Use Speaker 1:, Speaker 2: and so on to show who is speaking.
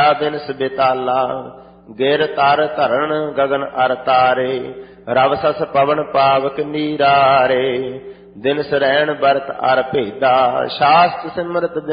Speaker 1: ਮਾਇਆ ਬਿਨਸ ਬਿਤਾਲਾ। ਗਿਰ ਤਰ ਧਰਨ ਗਗਨ ਅਰ ਤਾਰੇ, ਰਵ ਸਸ ਪਵਨ ਪਾਵਕ ਨੀਰਾਰੇ। ਦਿਨ ਸਰੈਣ ਬਰਤ ਅਰ ਭੇਦਾ, ਸ਼ਾਸਤ ਸਿਮਰਤ